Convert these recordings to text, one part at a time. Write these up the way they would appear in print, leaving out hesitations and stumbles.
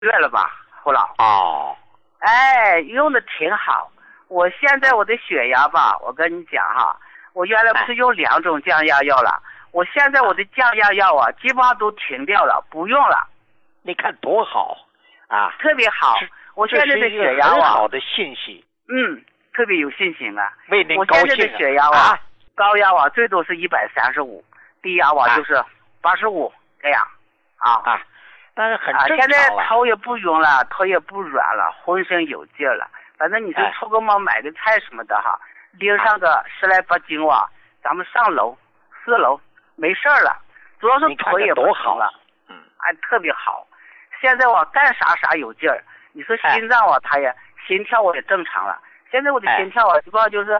月了吧，胡老。 哦。 哎，用的挺好。我现在我的血压吧，我跟你讲哈，我原来不是用2种降压药了，我现在我的降压药啊，基本上都停掉了，不用了。 你看多好啊！ 特别好。我现在的血压啊， 很好的信息。 特别有信心啊。 为您高兴。 我现在的血压啊，高压啊最多是135，低压啊就是85这样啊。 但是很正常了。 现在头也不晕了，头也不软了，浑身有劲了。反正你是出个门买个菜什么的哈，拎上个10来8斤哇，咱们上楼4楼没事了，主要是腿也不疼了。特别好。现在我干啥有劲儿。你说心脏啊，它也心跳我也正常了。现在我的心跳啊，基本上就是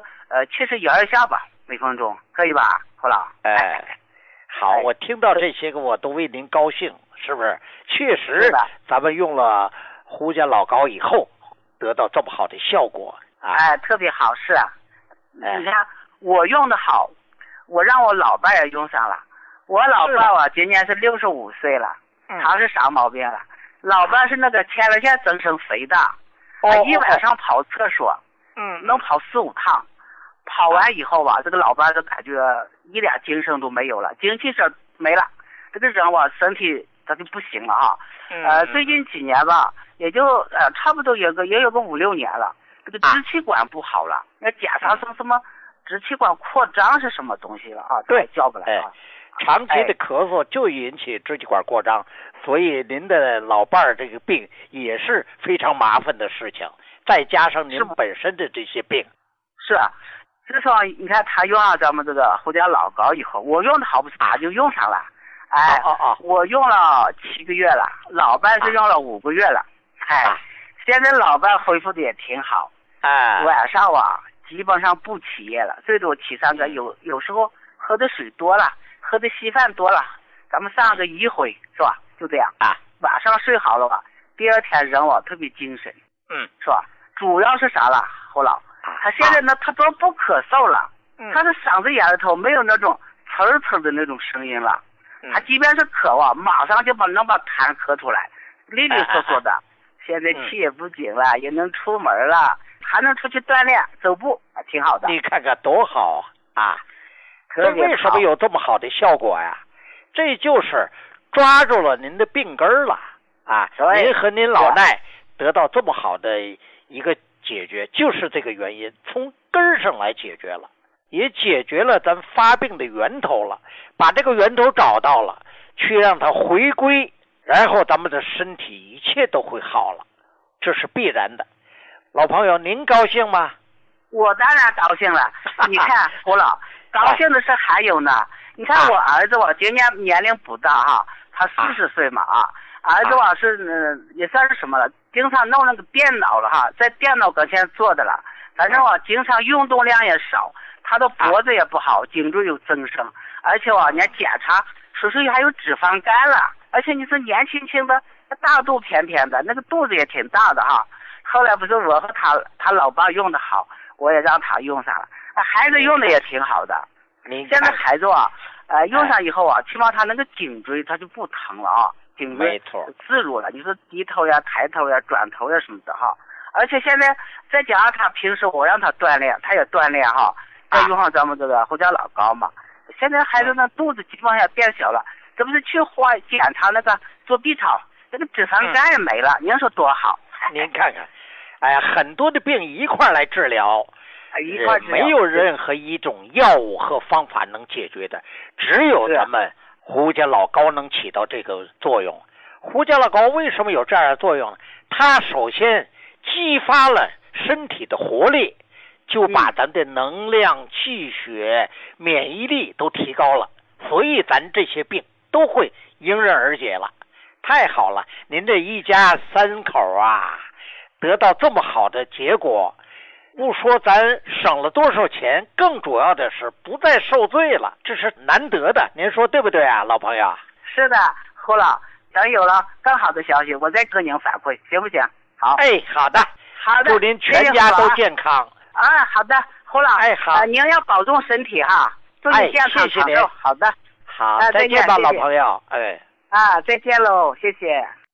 71下吧每分钟，可以吧，胡老？ 好，我听到这些个我都为您高兴，是不是？确实，咱们用了胡家老膏以后，得到这么好的效果啊！ 特别好，是啊。你看我用的好，我让我老伴也用上了。我老伴啊，今年是65岁了，他是啥毛病了？老伴是那个前列腺增生肥大，一晚上跑厕所，能跑4、5趟。跑完以后吧，这个老伴就感觉一点精神都没有了，精气神没了，这个人吧身体他就不行了哈。最近几年吧，也就差不多也有个5、6年了，这个支气管不好了，那检查成什么支气管扩张是什么东西了啊？ 对， 叫不来啊。 长期的咳嗽就引起支气管扩张，所以您的老伴儿这个病也是非常麻烦的事情，再加上您本身的这些病。 是啊。自从你看他用上咱们这个胡家老膏以后，我用的好不是他就用上了。我用了7个月了，老伴是用了5个月了。现在老伴恢复的也挺好。晚上啊基本上不起夜了，最多起3个，有时候喝的水多了，喝的稀饭多了，咱们上个1回是吧？就这样晚上睡好了吧，第二天人我特别精神。是吧？主要是啥了，胡老？他现在呢，他都不咳嗽了，他的嗓子眼里头没有那种呲呲的那种声音了。他即便是咳啊，马上就能把痰咳出来，利利索索的。现在气也不紧了，也能出门了，还能出去锻炼走步，挺好的。 你看看多好啊！这为什么有这么好的效果呀？这就是抓住了您的病根了啊！您和您老奈得到这么好的一个解决，就是这个原因，从根上来解决了，也解决了咱发病的源头了，把这个源头找到了，去让它回归，然后咱们的身体一切都会好了，这是必然的。老朋友，您高兴吗？ 我当然高兴了。你看胡老，高兴的是还有呢。你看我儿子我今年年龄不大哈，他40岁嘛儿子我是也算是什么了，经常弄那个电脑了哈，在电脑跟前坐的了，反正我经常运动量也少，他的脖子也不好，颈椎有增生，而且我人家检查说是还有脂肪肝了，而且你是年轻轻的大肚偏偏的，那个肚子也挺大的哈。后来不是我和他老爸用的好，我也让他用上了，孩子用的也挺好的。现在孩子用上以后起码他那个颈椎他就不疼了颈椎自如了，你说低头呀、抬头呀、转头呀什么的哈。而且现在再加上他平时我让他锻炼，他也锻炼哈，再用上咱们这个胡椒老膏嘛，现在孩子那肚子基本上变小了，这不是去检查那个做 B 超，那个脂肪肝也没了，您说多好？ 您看看，哎呀，很多的病一块来治疗。没有任何一种药物和方法能解决的，只有咱们胡家老膏能起到这个作用。胡家老膏为什么有这样的作用呢？它首先激发了身体的活力，就把咱的能量、气血、免疫力都提高了，所以咱这些病都会迎刃而解了。太好了，您这一家3口得到这么好的结果，不说咱省了多少钱，更主要的是不再受罪了，这是难得的，您说对不对啊，老朋友？ 是的，胡老，等有了更好的消息，我再跟您反馈，行不行？好。 好的， 好的， 祝您全家都健康。 好的，胡老， 好， 您要保重身体哈，祝你健康长寿。好的， 好，再见吧，老朋友。 再见喽，谢谢。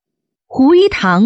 胡一堂